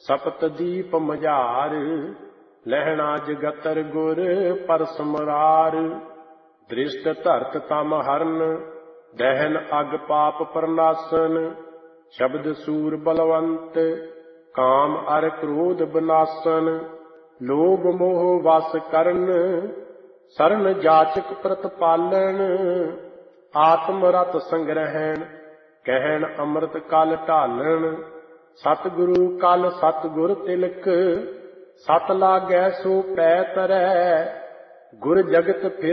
ਸਪਤ ਦੀਪ ਮਝਾਰ, ਲਹਿਣਾ ਜਗਤਰ ਗੁਰ ਪਰਸਮਰਾਰ। ਦ੍ਰਿਸ਼ਟ ਧਰਤ ਤਮ ਹਰਨ, ਦਹਿਨ ਅਗ ਪਾਪ ਪ੍ਰਨਾਸਨ। ਸ਼ਬਦ ਸੂਰ ਬਲਵੰਤ, ਕਾਮ ਅਰ ਕ੍ਰੋਧ ਬਨਾਸਨ। ਲੋਭ ਮੋਹ ਵਸ ਕਰਨ, ਸਰਨ ਜਾਚਕ ਪ੍ਰਤਪਾਲਨ। ਆਤਮ ਰਤ ਸੰਗ੍ਰਹਿਣ, ਕਹਿਣ ਅੰਮ੍ਰਿਤ ਕਲ ਢਾਲਣ। ਸਤਿਗੁਰੂ ਕਲ ਸਤਿਗੁਰ ਤਿਲਕ, ਸਤ ਲਾਗੈ ਸੋ ਪੈ ਤਰੈ। ਗੁਰ ਜਗਤ ਫਿਰ